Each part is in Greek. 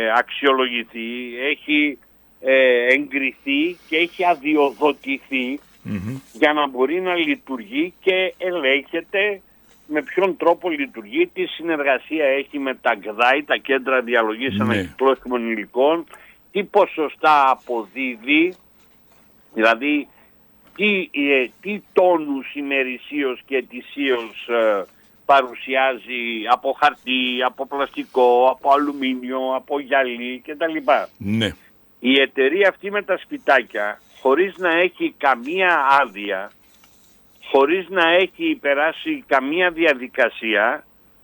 αξιολογηθεί, έχει εγκριθεί και έχει αδειοδοτηθεί για να μπορεί να λειτουργεί και ελέγχεται με ποιον τρόπο λειτουργεί, τι συνεργασία έχει με τα ΚΔΑΗ, τα κέντρα διαλογής ανακυκλώσιμων υλικών, τι ποσοστά αποδίδει, δηλαδή τι τόνους ημερησίως και ετησίως παρουσιάζει από χαρτί, από πλαστικό, από αλουμίνιο, από γυαλί κτλ. Ναι. Η εταιρεία αυτή με τα σπιτάκια, χωρίς να έχει καμία άδεια, χωρίς να έχει περάσει καμία διαδικασία,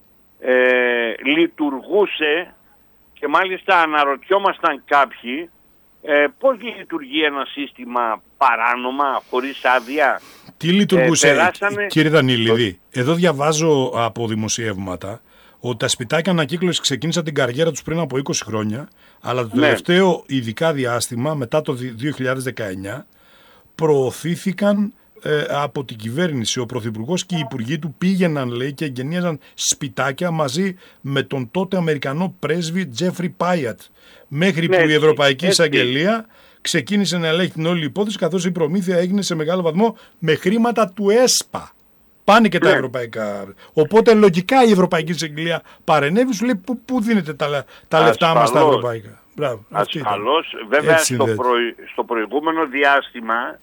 λειτουργούσε και μάλιστα αναρωτιόμασταν κάποιοι πώς λειτουργεί ένα σύστημα παράνομα, χωρίς άδεια. Τι λειτουργούσε, κύριε Δανείλιδη? Εδώ διαβάζω από δημοσιεύματα ότι τα σπιτάκια ανακύκλωσης ξεκίνησαν την καριέρα τους πριν από 20 χρόνια, αλλά το τελευταίο ειδικά διάστημα, μετά το 2019, προωθήθηκαν από την κυβέρνηση. Ο Πρωθυπουργός και οι υπουργοί του πήγαιναν, λέει, και εγκαινίαζαν σπιτάκια μαζί με τον τότε Αμερικανό πρέσβη Τζέφρι Πάιατ, μέχρι που η Ευρωπαϊκή Εισαγγελία ξεκίνησε να ελέγχει την όλη υπόθεση, καθώς η προμήθεια έγινε σε μεγάλο βαθμό με χρήματα του ΕΣΠΑ. Πάνε και τα ευρωπαϊκά. Οπότε λογικά η Ευρωπαϊκή Εισαγγελία παρενέβη, σου λέει πού δίνετε τα λεφτά μας τα ευρωπαϊκά. Ασφαλώς, βέβαια στο προηγούμενο διάστημα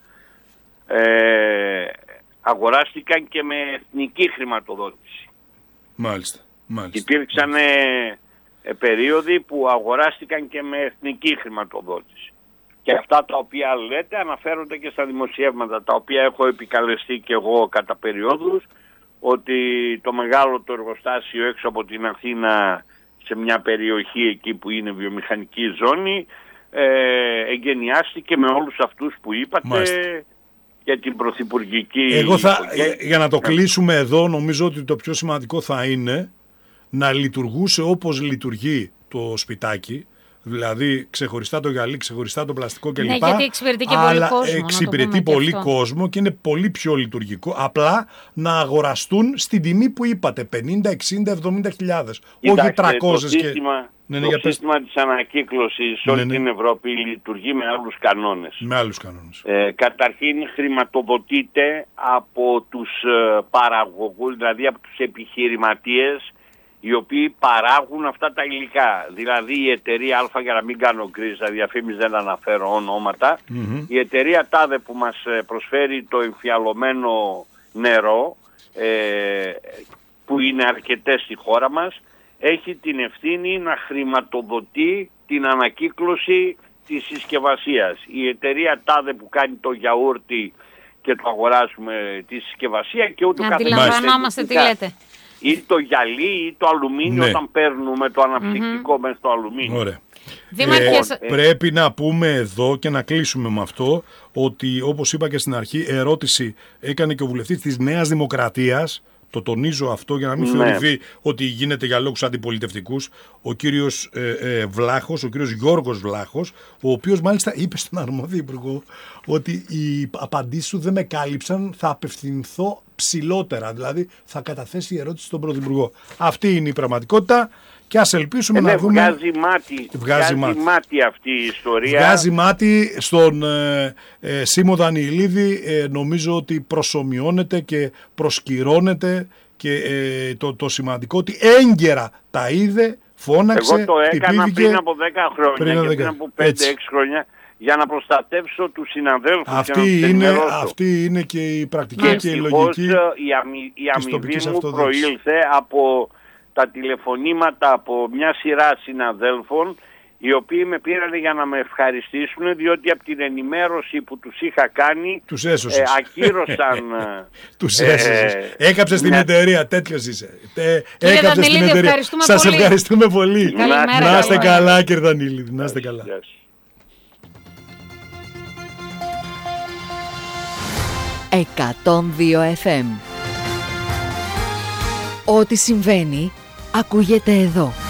αγοράστηκαν και με εθνική χρηματοδότηση. Μάλιστα. Υπήρξαν περίοδοι που αγοράστηκαν και με εθνική χρηματοδότηση. Και αυτά τα οποία λέτε αναφέρονται και στα δημοσιεύματα, τα οποία έχω επικαλεστεί και εγώ κατά περιόδους, ότι το μεγάλο το εργοστάσιο έξω από την Αθήνα, σε μια περιοχή εκεί που είναι βιομηχανική ζώνη, εγκαινιάστηκε με όλους αυτούς που είπατε και την πρωθυπουργική. Για να το κλείσουμε εδώ, νομίζω ότι το πιο σημαντικό θα είναι να λειτουργούσε όπως λειτουργεί το σπιτάκι, δηλαδή ξεχωριστά το γυαλί, ξεχωριστά το πλαστικό κλπ. Ναι, γιατί εξυπηρετεί και πολύ κόσμο. Εξυπηρετεί πολύ κόσμο και είναι πολύ πιο λειτουργικό. Απλά να αγοραστούν στην τιμή που είπατε, 50, 60, 70 χιλιάδες. Όχι 300 το σύστημα της ανακύκλωσης σε όλη την Ευρώπη λειτουργεί με άλλους κανόνες. Καταρχήν χρηματοδοτείται από τους παραγωγούς, δηλαδή από τους επιχειρηματίες, οι οποίοι παράγουν αυτά τα υλικά. Δηλαδή η εταιρεία Α, για να μην κάνω κρίση, διαφήμιση δεν αναφέρω ονόματα, η εταιρεία τάδε που μας προσφέρει το εμφιαλωμένο νερό, που είναι αρκετές στη χώρα μας, έχει την ευθύνη να χρηματοδοτεί την ανακύκλωση της συσκευασίας. Η εταιρεία τάδε που κάνει το γιαούρτι και το αγοράσουμε τη συσκευασία και ούτω καθεξής. Αντιλαμβανόμαστε τι λέτε. Ή το γυαλί ή το αλουμίνιο, όταν παίρνουμε το αναψυκτικό μέσα στο αλουμίνιο. Ωραία. Πρέπει να πούμε εδώ και να κλείσουμε με αυτό ότι, όπως είπα και στην αρχή, ερώτηση έκανε και ο βουλευτής της Νέας Δημοκρατίας. Το τονίζω αυτό για να μην θεωρηθεί ότι γίνεται για λόγους αντιπολιτευτικούς. Ο κύριος Βλάχος, ο κύριος Γιώργος Βλάχος, ο οποίος μάλιστα είπε στον αρμόδιο υπουργό ότι οι απαντήσεις του δεν με κάλυψαν, θα απευθυνθώ ψηλότερα. Δηλαδή θα καταθέσει η ερώτηση στον Πρωθυπουργό. Αυτή είναι η πραγματικότητα. Και ας ελπίσουμε να δούμε. Βγάζει μάτι αυτή η ιστορία. Βγάζει μάτι στον Σίμω Δανεηλίδη. Νομίζω ότι προσομοιώνεται και προσκυρώνεται και το σημαντικό ότι έγκαιρα τα είδε, φώναξε. Εγώ το έκανα πριν από 10 χρόνια και πριν από 5-6 χρόνια για να προστατεύσω τους συναδέλφους. Αυτή είναι και η πρακτική και η λογική. Η αμοιβή μου προήλθε από τα τηλεφωνήματα από μια σειρά συναδέλφων, οι οποίοι με πήραν για να με ευχαριστήσουν, διότι από την ενημέρωση που τους είχα κάνει τους έσωσες. Ακύρωσαν. Τους έσωσες. Έκαψες την εταιρεία, τέτοιος είσαι. Έκαψες την εταιρεία. Σας ευχαριστούμε πολύ. Να είστε καλά, κύριε Δανείλιδη. Να είστε καλά. «102 FM». Ό,τι συμβαίνει ακούγεται εδώ.